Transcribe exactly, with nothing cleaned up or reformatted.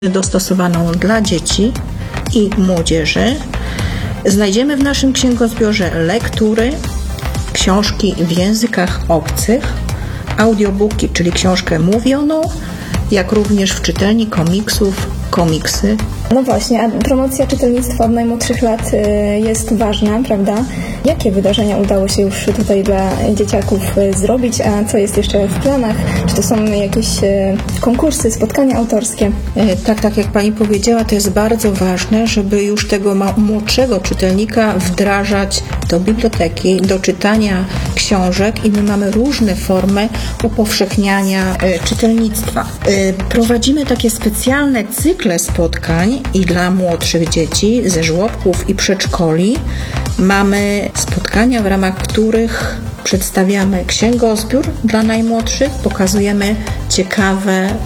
dostosowaną dla dzieci i młodzieży. Znajdziemy w naszym księgozbiorze lektury, książki w językach obcych, audiobooki, czyli książkę mówioną, jak również w czytelni komiksów, komiksy. No właśnie, a promocja czytelnictwa od najmłodszych lat jest ważna, prawda? Jakie wydarzenia udało się już tutaj dla dzieciaków zrobić, a co jest jeszcze w planach? Czy to są jakieś konkursy, spotkania autorskie? Tak, tak jak Pani powiedziała, to jest bardzo ważne, żeby już tego młodszego czytelnika wdrażać do biblioteki, do czytania książek i my mamy różne formy upowszechniania czytelnictwa. Prowadzimy takie specjalne cykle spotkań i dla młodszych dzieci ze żłobków i przedszkoli. Mamy spotkania, w ramach których przedstawiamy księgozbiór dla najmłodszych, pokazujemy ciekawe